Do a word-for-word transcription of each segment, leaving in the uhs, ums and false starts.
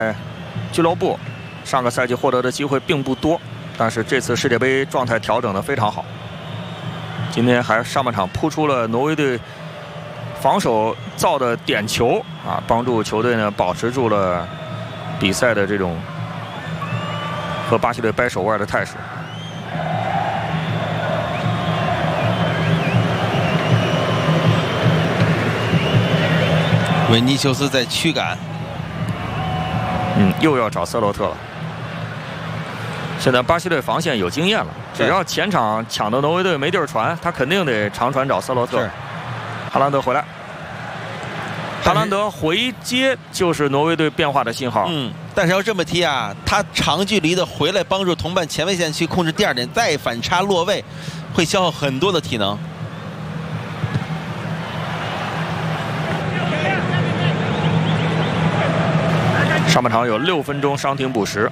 俱乐部上个赛季获得的机会并不多，但是这次世界杯状态调整的非常好。今天还上半场扑出了挪威队防守造的点球啊，帮助球队呢保持住了比赛的这种和巴西队掰手腕的态势。 维尼修斯在驱赶， 嗯，又要找瑟洛特了。现在巴西队防线有经验了，只要前场抢的挪威队没地儿传，他肯定得长传找瑟洛特。哈兰德回来，哈兰德回接就是挪威队变化的信号。 嗯，但是要这么踢啊，他长距离的回来帮助同伴前卫线去控制第二点，再反插落位，会消耗很多的体能。 上半场有六分钟伤停补时，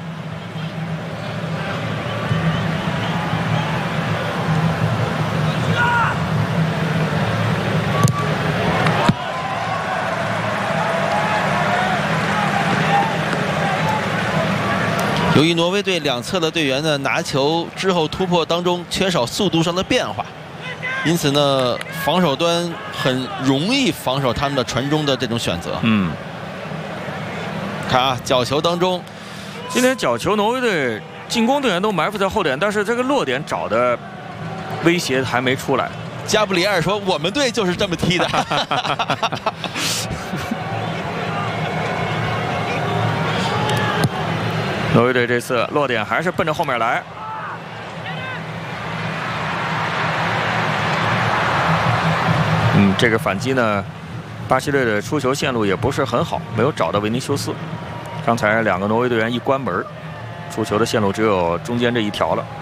由于挪威队两侧的队员呢拿球之后突破当中缺少速度上的变化，因此呢防守端很容易防守他们的传中的这种选择。嗯。 看啊，角球当中， 今天角球挪威队进攻队员都埋伏在后点，但是这个落点找的威胁还没出来。 加布里埃尔说：“我们队就是这么踢的。” 挪威队这次落点还是奔着后面来。嗯，这个反击呢，巴西队的出球线路也不是很好，没有找到维尼修斯。 刚才两个挪威队员一关门，出球的线路只有中间这一条了。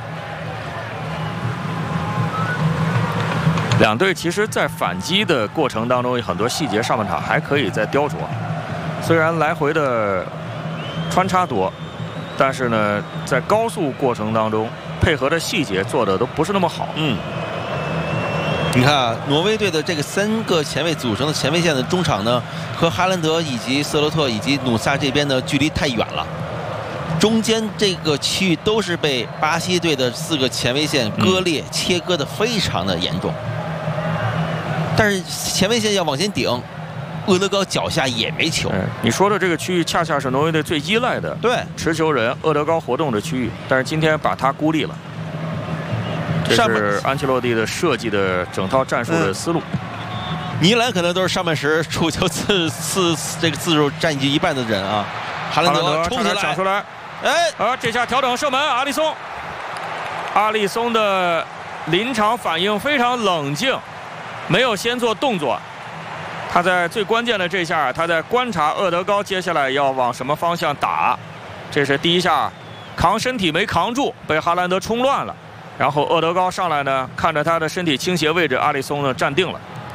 两队其实，在反击的过程当中，有很多细节，上半场还可以再雕琢。虽然来回的穿插多，但是呢，在高速过程当中，配合的细节做的都不是那么好。嗯。 你看啊，挪威队的这个三个前卫组成的前卫线的中场呢，和哈兰德以及瑟洛特以及努萨这边的距离太远了，中间这个区域都是被巴西队的四个前卫线割裂、嗯、切割的非常的严重。但是前卫线要往前顶，厄德高脚下也没球。 嗯、你说的这个区域恰恰是挪威队最依赖的对持球人厄德高活动的区域，但是今天把他孤立了。 这是安切洛蒂的设计的整套战术的思路。 嗯、尼兰可能都是上半时触球次次这个次数占据一半的人啊。哈兰德冲起来， 抢出来， 哎， 啊，这下调整射门，阿里松。阿里松的临场反应非常冷静，没有先做动作。他在最关键的这下，他在观察厄德高接下来要往什么方向打。这是第一下，扛身体没扛住，被哈兰德冲乱了。 然后厄德高上来呢，看着他的身体倾斜位置，阿里松呢站定了。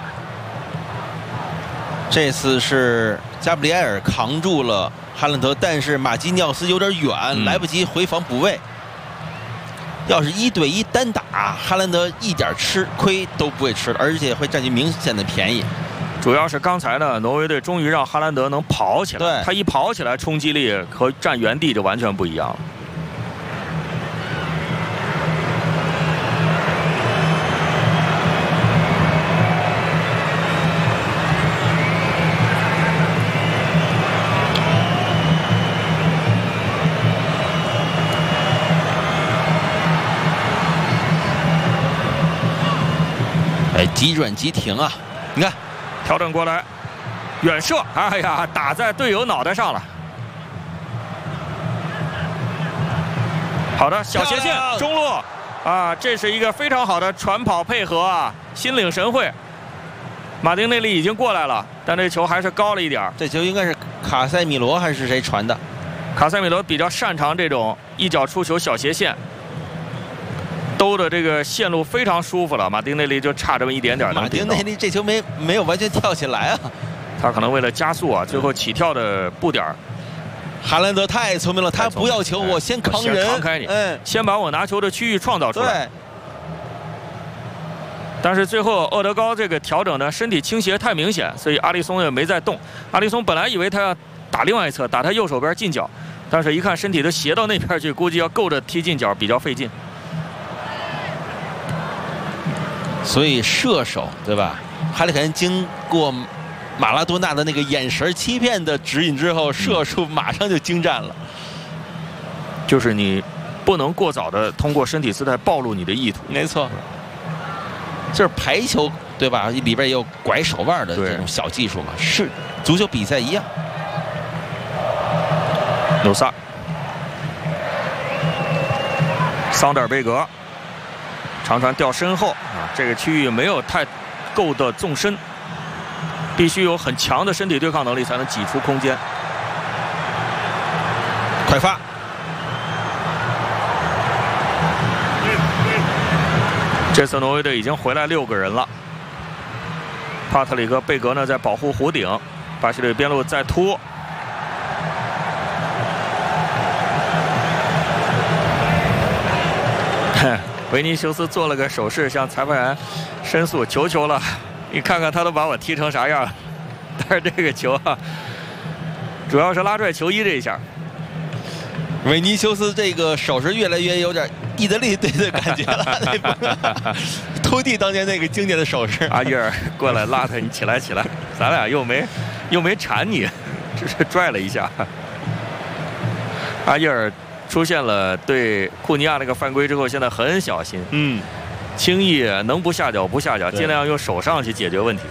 这次是加布里埃尔扛住了哈兰德，但是马基尼奥斯有点远，嗯、来不及回防补位。要是一对一单打，哈兰德一点吃亏都不会吃，而且会占据明显的便宜。 主要是刚才呢，挪威队终于让哈兰德能跑起来， 对， 他一跑起来，冲击力和站原地就完全不一样了。 哎，急转急停啊！你看， 调整过来，远射，哎呀，打在队友脑袋上了。好的，小斜线中路，啊，这是一个非常好的传跑配合啊，心领神会。马丁内利已经过来了，但这球还是高了一点。 这球应该是卡塞米罗还是谁传的？ 卡塞米罗比较擅长这种一脚出球小斜线。 兜的这个线路非常舒服了，马丁内利就差这么一点点。 马丁内利这球没没有完全跳起来啊， 他可能为了加速啊，最后起跳的步点。 哈兰德太聪明了，他不要球，我先扛人， 先扛开你，嗯，先把我拿球的区域创造出来。但是最后厄德高这个调整呢，身体倾斜太明显，所以阿里松也没再动。阿里松本来以为他要打另外一侧，打他右手边近角，但是一看身体都斜到那边去，估计要够着踢进角比较费劲。 所以射手对吧？哈里凯恩经过马拉多纳的那个眼神欺骗的指引之后，射术马上就精湛了。 就是你不能过早的通过身体姿态暴露你的意图。 没错，就是排球对吧？里边也有拐手腕的这种小技术嘛，是足球比赛一样。 努萨，桑德尔贝格，长传掉身后啊，这个区域没有太够的纵深，必须有很强的身体对抗能力才能挤出空间。 快发！ 这次挪威队已经回来六个人了。帕特里克·贝格呢在保护弧顶，巴西队边路再突。维尼修斯做了个手势，向裁判员申诉，求求了，你看看他都把我踢成啥样。但是这个球啊，主要是拉拽球衣这一下。 维尼修斯这个手势越来越有点意大利队的感觉了，托蒂当年那个经典的手势。 阿伊尔过来拉他，你起来起来，咱俩又没又没缠你，只是拽了一下。阿伊尔出现了对库尼亚那个犯规之后，现在很小心， 嗯， 轻易能不下脚不下脚，尽量用手上去解决问题。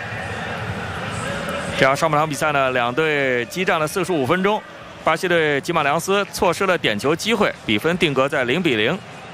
这样上半场比赛呢，两队激战了四十五分钟。巴西队吉马良斯错失了点球机会，比分定格在零比零。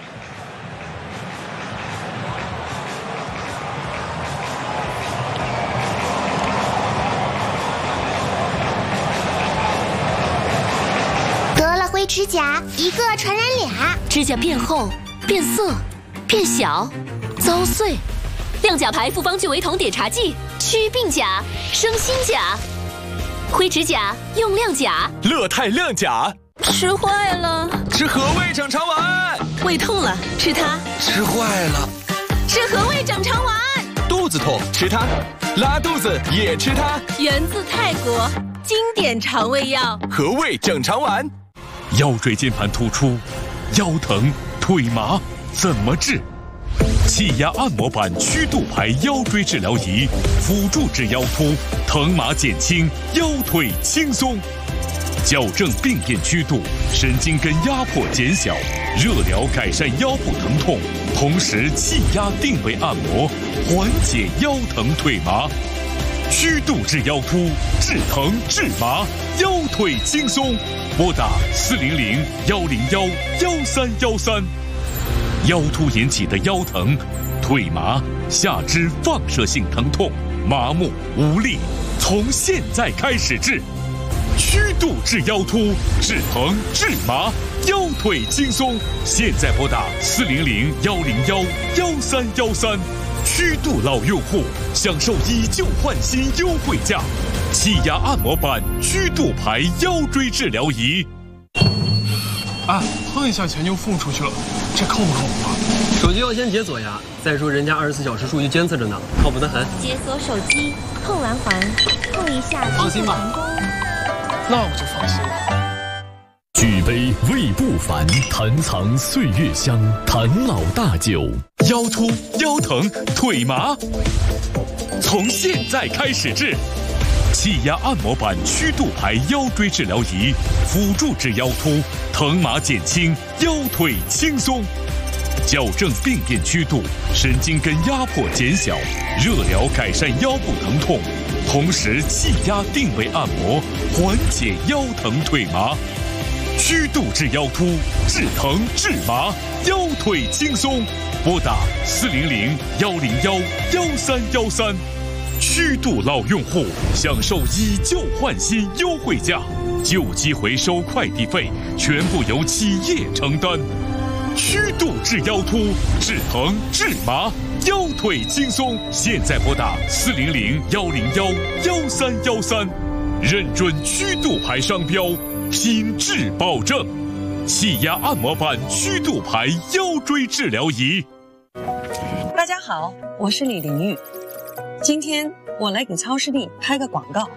得了灰指甲，一个传染俩， 指甲变厚、变色、变小、遭碎。亮甲牌复方聚维酮碘茶剂，祛病甲、生新甲。灰指甲用亮甲， 乐泰亮甲。 吃坏了， 吃和味整肠丸。 胃痛了，吃它。 吃坏了， 吃和味整肠丸。 肚子痛，吃它。拉肚子也吃它。 源自泰国，经典肠胃药。 和味整肠丸。 腰椎间盘突出，腰疼、腿麻，怎么治？气压按摩板曲度牌腰椎治疗仪，辅助治腰突，疼麻减轻，腰腿轻松，矫正病变曲度，神经根压迫减小，热疗改善腰部疼痛，同时气压定位按摩，缓解腰疼腿麻，曲度治腰突，治疼治麻，腰腿轻松。拨打四零零幺零幺幺三幺三。腰突引起的腰疼、腿麻、下肢放射性疼痛、麻木无力，从现在开始治。曲度治腰突，治疼治麻，腰腿轻松。现在拨打四零零幺零幺幺三幺三。曲度老用户享受以旧换新优惠价，气压按摩板曲度牌腰椎治疗仪。 啊，碰一下钱就付出去了，这靠不靠谱啊？ 手机要先解锁呀。再说人家二十四小时数据监测着呢，靠谱得很。 解锁手机，碰完环，碰一下， 放心吧。那我就放心了。 举杯味不凡，坛藏岁月香，坛老大酒。 腰突、腰疼、腿麻，从现在开始治。气压按摩板曲度牌腰椎治疗仪，辅助治腰突，疼麻减轻，腰腿轻松，矫正病变曲度，神经根压迫减小，热疗改善腰部疼痛，同时气压定位按摩，缓解腰疼腿麻，曲度治腰突，治疼治麻，腰腿轻松。拨打四零零幺零幺幺三幺三。曲度老用户享受以旧换新优惠价，旧机回收快递费全部由企业承担。曲度治腰突，治疼治麻，腰腿轻松。现在拨打四零零幺零幺幺三幺三，认准曲度牌商标，品质保证。气压按摩板曲度牌腰椎治疗仪。 大家好，我是李玲玉。今天我来给超视力拍个广告，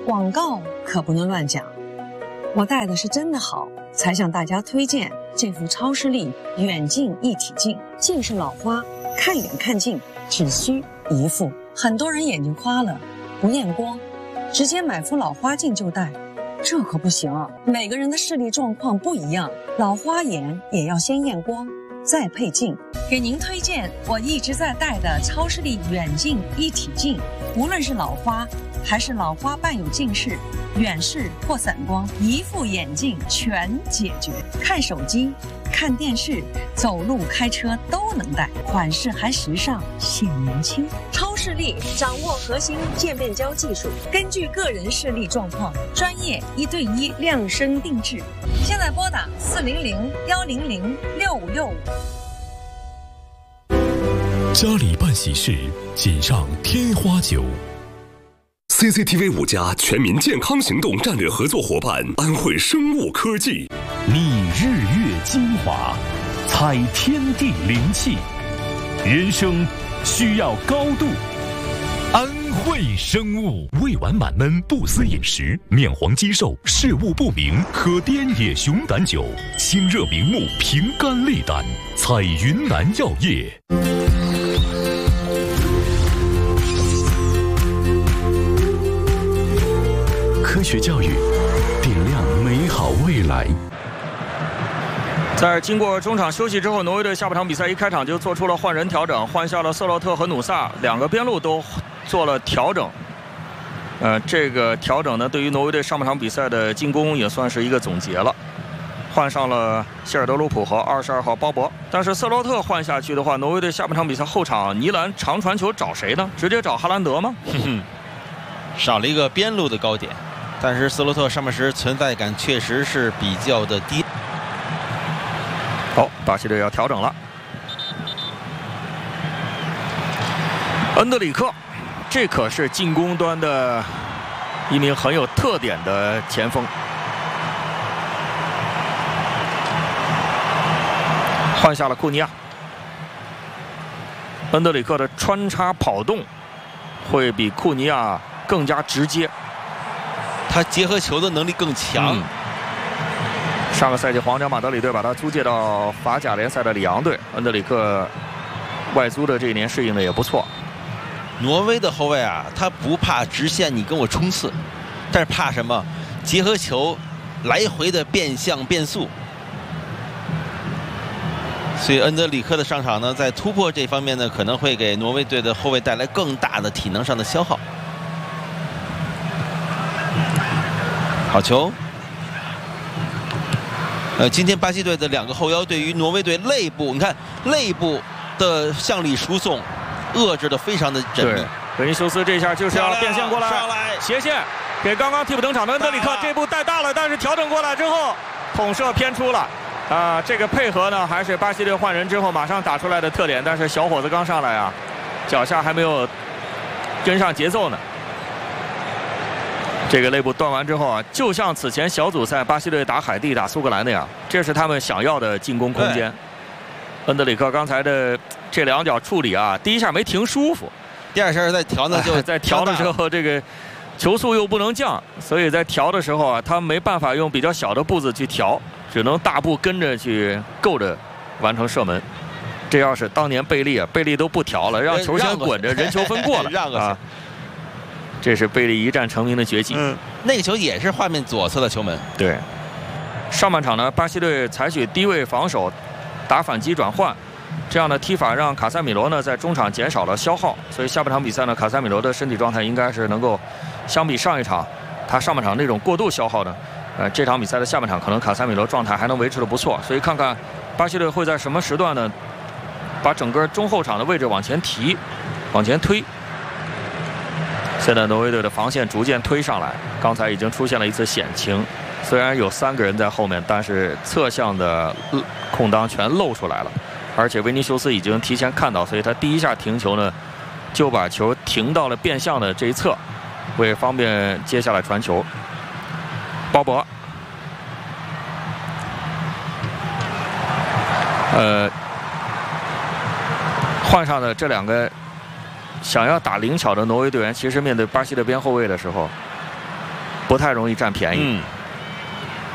广告可不能乱讲，我戴的是真的好，才向大家推荐这副超视力远近一体镜。近视老花，看远看近只需一副。很多人眼睛花了，不验光，直接买副老花镜就戴，这可不行。每个人的视力状况不一样，老花眼也要先验光，再配镜。给您推荐我一直在戴的超视力远近一体镜，无论是老花还是老花伴有近视、远视或散光，一副眼镜全解决。看手机、看电视、走路、开车都能戴，款式还时尚显年轻。超视力掌握核心渐变焦技术，根据个人视力状况，专业一对一量身定制。现在拨打四零零幺零零六五六五。 家里办喜事，请上天花九。 C C T V 五家全民健康行动战略合作伙伴安慧生物科技， 你日月精华，采天地灵气，人生需要高度。安慧生物，胃脘满闷不思饮食，面黄肌瘦，视物不明，可滇野熊胆酒，清热明目，平肝利胆，采云南药业。 科学教育，点亮美好未来。 在经过中场休息之后，挪威队下半场比赛一开场就做出了换人调整，换下了瑟洛特和努萨两个边路都做了调整。呃，这个调整呢，对于挪威队上半场比赛的进攻也算是一个总结了。换上了希尔德鲁普和二十二号鲍勃，但是瑟洛特换下去的话，挪威队下半场比赛后场尼兰长传球找谁呢？直接找哈兰德吗？ 哼哼，少了一个边路的高点。但是斯洛特上半时存在感确实是比较的低。 好，巴西队要调整了。恩德里克，这可是进攻端的一名很有特点的前锋。换下了库尼亚。恩德里克的穿插跑动会比库尼亚更加直接。 他结合球的能力更强。嗯、 上个赛季皇家马德里队把他租借到法甲联赛的里昂队，恩德里克外租的这一年适应的也不错。 挪威的后卫啊，他不怕直线你跟我冲刺，但是怕什么？结合球来回的变向变速。所以恩德里克的上场呢，在突破这方面呢，可能会给挪威队的后卫带来更大的体能上的消耗。好球！呃，今天巴西队的两个后腰对于挪威队肋部，你看肋部的向里输送，遏制的非常的缜密。 维尼修斯这下就是要变线过来，斜线给刚刚替补登场的恩德里克，这步带大了，但是调整过来之后，捅射偏出了。啊、呃，这个配合呢，还是巴西队换人之后马上打出来的特点，但是小伙子刚上来啊，脚下还没有跟上节奏呢。这个肋部断完之后啊，就像此前小组赛巴西队打海地、打苏格兰那样，这是他们想要的进攻空间。恩德里克刚才的这两脚处理啊，第一下没停舒服， 第二下在调呢就、 哎、在调的时候，这个球速又不能降，所以在调的时候啊，他没办法用比较小的步子去调，只能大步跟着去够着完成射门。这要是当年贝利啊，贝利都不调了，让球先滚着，人球分过了， 让啊。这是贝利一战成名的绝技。 嗯，那个球也是画面左侧的球门。 对。上半场呢，巴西队采取低位防守，打反击转换，这样的踢法让卡塞米罗呢在中场减少了消耗，所以下半场比赛呢，卡塞米罗的身体状态应该是能够相比上一场他上半场那种过度消耗呢，呃，这场比赛的下半场可能卡塞米罗状态还能维持得不错，所以看看巴西队会在什么时段呢，把整个中后场的位置往前提，往前推。现在挪威队的防线逐渐推上来，刚才已经出现了一次险情，虽然有三个人在后面，但是侧向的空当全露出来了，而且维尼修斯已经提前看到，所以他第一下停球呢，就把球停到了变向的这一侧，为方便接下来传球。鲍勃，呃，换上的这两个。想要打灵巧的挪威队员，其实面对巴西的边后卫的时候， 不太容易占便宜。 嗯